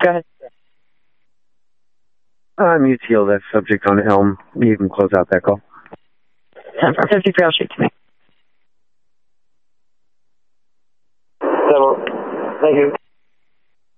Go ahead. UTL, that subject on Elm. You can close out that call. 10-4-53, I'll shoot to me. Thank you.